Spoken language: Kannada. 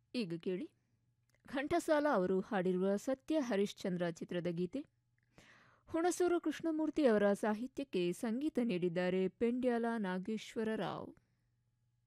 ಈಗ ಕೇಳಿ ಘಂಟಸಾಲ ಅವರು ಹಾಡಿರುವ ಸತ್ಯ ಹರಿಶ್ಚಂದ್ರ ಚಿತ್ರದ ಗೀತೆ. ಹುಣಸೂರು ಕೃಷ್ಣಮೂರ್ತಿ ಅವರ ಸಾಹಿತ್ಯಕ್ಕೆ ಸಂಗೀತ ನೀಡಿದ್ದಾರೆ ಪೆಂಡ್ಯಾಲ ನಾಗೇಶ್ವರ ರಾವ್.